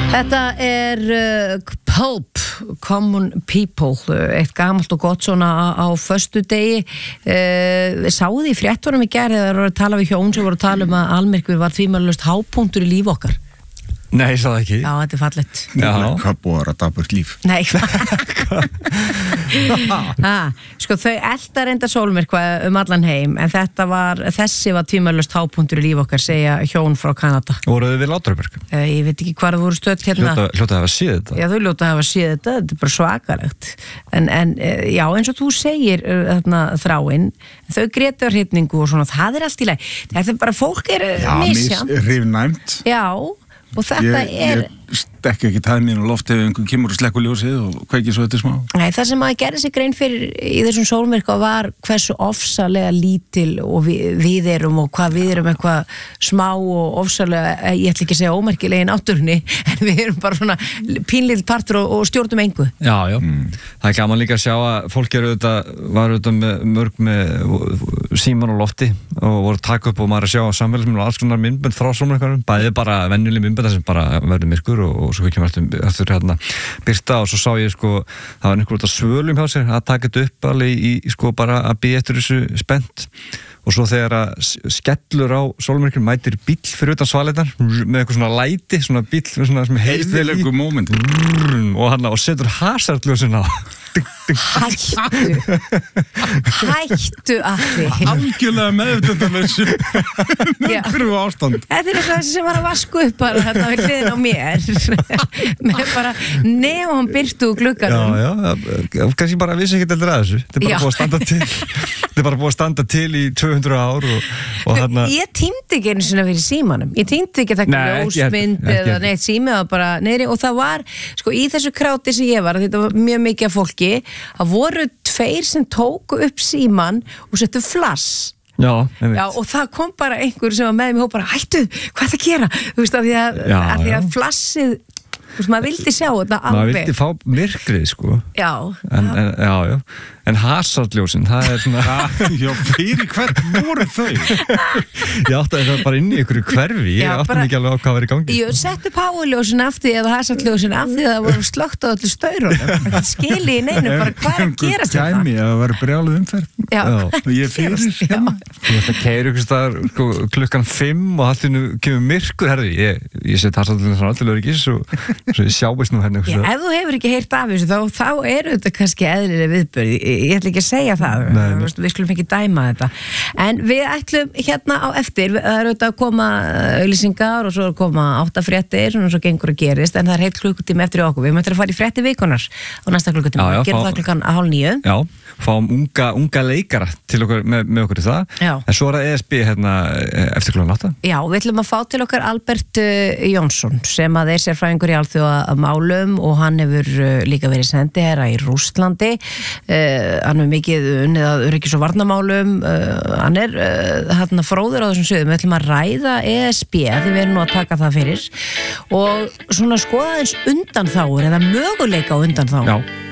Þetta Pulp, Common People, eitt gamalt og gott svona á föstudegi. Sáðu þið í fréttunum í gær þegar voru að tala við hjón sem voru að tala að almyrkvi var tvímælalaust hápunktur í líf okkar? Nei, ég sá það ekki. Já, þetta fallegt. Hvað búið að daburt líf? Nei, sko þau elda reynda sólmyrkva allan heim, en þessi var tvímælalaust hápunktur í líf okkar, segja hjón frá Kanada. Voru þau við Látrabjörg? Ég veit ekki hvað það voru stödd hérna. Hljóta að hafa séð þetta? Já, þau hljóta að hafa séð þetta, þetta er bara svakalegt. En já, eins og þú segir Þráinn, þau grétarhyrningu og svona, það er allt í lagi. Þetta er bara, fólk er misjafnt. Já, hrifnæmt. Já, og þetta Ég stekki ekki það mín og loft ef einhvern kemur og slekkur ljósið og kveikir svo þetta smá. Nei, það sem maður gerði sig grein fyrir í þessum sólmyrkva var hversu ofsalega lítil og við erum og hvað við erum eitthvað smá og ofsalega, ég ætla ekki að segja ómerkilega í náttúrunni, en við erum bara svona pínlítill partur og stjórnum engu. Já. Það er gaman líka að sjá að fólk var mörg með síman og lofti og voru að taka upp og maður að sjá á samfélagsmiðlum og alls konar myndbönd frá sólmyrkvanum, bæði bara venjuleg myndbönd sem bara verður myrkur og svo kemur eftir hérna birta og svo sá ég sko það var einhver út af svölum hjá sér að taka þetta upp alveg í sko bara að bíða eftir þessu spennt og svo þegar að skellur á sólmyrkjum mætir bíll fyrir utan svaleinar með eitthvað svona læti, svona bíll með svona sem heiðilegu moment og setur hasardljósin á Hættu Atli algjörlega meðvitundalausu umhverfu ástand. Þetta er þessi sem var að vasku upp bara þetta við hliðin á mér með bara neon byrtu úr glugganum. Já, kannski bara vissi ekki heldur að þessu. Þetta er bara búið að standa til. Þetta er bara búið að standa til í 200 ár og þarna. Ég tímdi ekki einu sinna fyrir símanum. Ég tímdi ekki að taka ljósmynd eða neitt sími og bara neyri og það var sko í þessu kráti sem ég var, þetta var mjög mikið af fólki. Það voru 2 sem tóku upp síman og settu flass. Já, og það kom bara einhver sem var með mig og bara hættu, hvað er það að gera? Þú veist, af því að flassið, þú veist, maður vildi sjá þetta alveg. Maður vildi fá myrkrið, sko. Já. Já. En hasardljósin, það er svona... Já, fyrir hvern voru þau? Ég átti að það bara inn í einhverju hverfi, ég átti ekki alveg á hvað var í gangi. Ég setti powerljósin aftur eða hasardljósin aftur því það voru slökkt á öllu staurunum. Það skili í neinu, bara hvað er að gera þetta? Kæmi að það var brjáluð umferð. Já. Ég fyrir hérna. Þú ætti að keyra ykkur staðar klukkan 5 og allinu kemur myrkur, herði, ég seti hasardljósin svona alltaf ekki svo ég sjáist nú henni. Ef þú hefur ekki heyrt af þessu, þá eru þetta kannski eðlileg viðburð. Ég ætla ekki að segja það, við skulum ekki dæma þetta. En við ætlum hérna á eftir, það eru auðvitað að koma auglýsingar og svo að koma 8 fréttir og svo gengur að gerist, en það er heilt klukkutími eftir okkur. Við möttum að fara í frétti vikunar á næsta klukkutími, við gerum það klukkan 8:30. Já, fáum unga leikara til okkur með okkur í það. Já. En svo er það ESB hérna eftir klukkan 8. Já, við ætlum að fá til okkar Albert Jónsson sem að er sérfræðingur í alþjóðamálum og hann hefur líka verið sendiherra í Rússlandi. Hann er mikið unnið að öryggis- og varnarmálum, hann er hérna fróður á þessum sviðum. Við ætlum að ræða ESB því við erum nú að taka það fyrir og svona skoða eins undanþágur eða möguleika á undanþágur. Já.